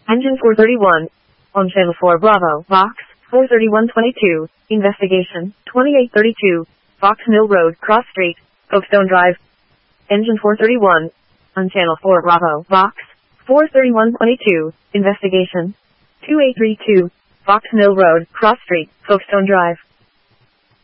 Engine 431. On Channel 4 Bravo, Box 43122. Investigation 2832. Fox Mill Road, Cross Street, Folkestone Drive. Engine 431. On Channel 4 Bravo, Box 43122. Investigation 2832. Fox Mill Road, Cross Street, Folkestone Drive.